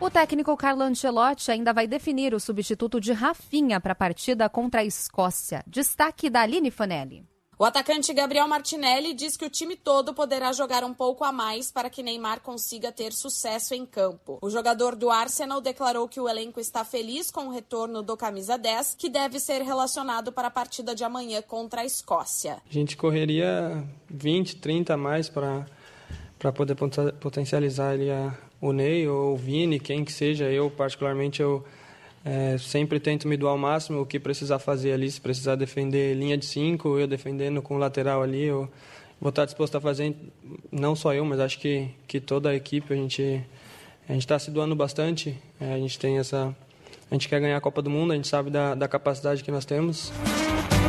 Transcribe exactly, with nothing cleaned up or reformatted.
O técnico Carlo Ancelotti ainda vai definir o substituto de Rafinha para a partida contra a Escócia. Destaque da Aline Fanelli. O atacante Gabriel Martinelli diz que o time todo poderá jogar um pouco a mais para que Neymar consiga ter sucesso em campo. O jogador do Arsenal declarou que o elenco está feliz com o retorno do camisa dez, que deve ser relacionado para a partida de amanhã contra a Escócia. A gente correria vinte, trinta a mais para para poder potencializar ali a, o Ney ou o Vini, quem que seja. Eu, particularmente, eu É, sempre tento me doar ao máximo, o que precisar fazer ali, se precisar defender linha de cinco, eu defendendo com o lateral ali, eu vou estar disposto a fazer, não só eu, mas acho que, que toda a equipe, a gente a gente está se doando bastante, é, a gente tem essa, a gente quer ganhar a Copa do Mundo, a gente sabe da, da capacidade que nós temos.